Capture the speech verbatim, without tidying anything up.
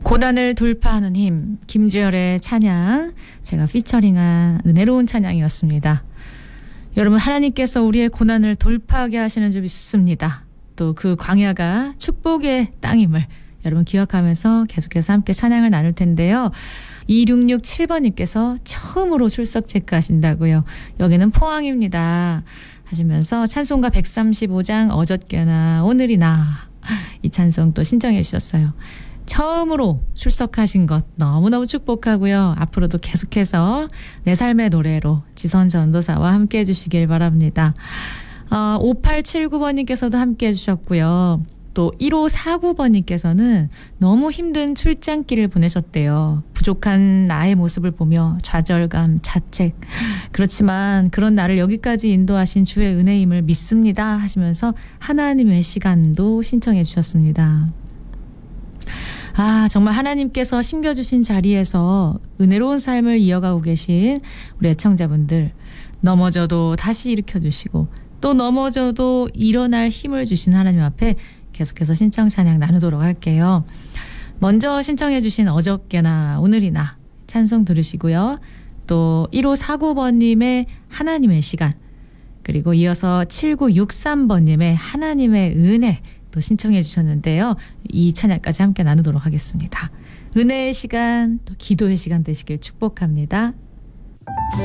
고난을 돌파하는 힘, 김주열의 찬양, 제가 피처링한 은혜로운 찬양이었습니다. 여러분, 하나님께서 우리의 고난을 돌파하게 하시는 줄 믿습니다. 또 그 광야가 축복의 땅임을 여러분 기억하면서 계속해서 함께 찬양을 나눌 텐데요. 이육육칠 번님께서 처음으로 출석 체크하신다고요. 여기는 포항입니다 하시면서 찬송가 백삼십오 장 어저께나 오늘이나 이 찬송 또 신청해 주셨어요. 처음으로 출석하신 것 너무너무 축복하고요. 앞으로도 계속해서 내 삶의 노래로 지선 전도사와 함께 해주시길 바랍니다. 어, 오팔칠구 번님께서도 함께 해주셨고요. 또 일오사구 번님께서는 너무 힘든 출장길을 보내셨대요. 부족한 나의 모습을 보며 좌절감, 자책. 그렇지만 그런 나를 여기까지 인도하신 주의 은혜임을 믿습니다 하시면서 하나님의 시간도 신청해 주셨습니다. 아, 정말 하나님께서 심겨주신 자리에서 은혜로운 삶을 이어가고 계신 우리 애청자분들, 넘어져도 다시 일으켜주시고 또 넘어져도 일어날 힘을 주신 하나님 앞에 계속해서 신청 찬양 나누도록 할게요. 먼저 신청해 주신 어저께나 오늘이나 찬송 들으시고요. 또 일오사구 번님의 하나님의 시간, 그리고 이어서 칠구육삼 번님의 하나님의 은혜 또 신청해 주셨는데요. 이 찬양까지 함께 나누도록 하겠습니다. 은혜의 시간, 또 기도의 시간 되시길 축복합니다.